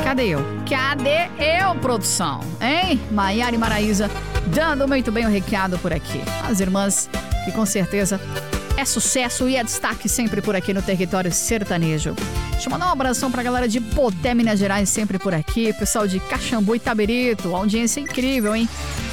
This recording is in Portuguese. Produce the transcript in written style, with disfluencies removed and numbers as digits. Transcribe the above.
Cadê eu? Cadê eu, produção? Hein? Maiara e Maraísa dando muito bem o recado por aqui. As irmãs que com certeza é sucesso e é destaque sempre por aqui no território sertanejo. Deixa eu mandar um abração pra galera de Poté, Minas Gerais, sempre por aqui. Pessoal de Caxambu e Itabirito, audiência incrível, hein?